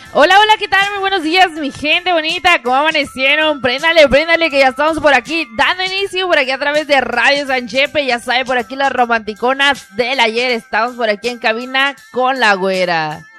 Hola, hola, ¿qué tal? Muy buenos días, mi gente bonita. ¿Cómo amanecieron? Préndale, préndale, que ya estamos por aquí dando inicio por aquí a través de Radio San Chepe. Ya sabe, por aquí las romanticonas del ayer. Estamos por aquí en cabina con la güera.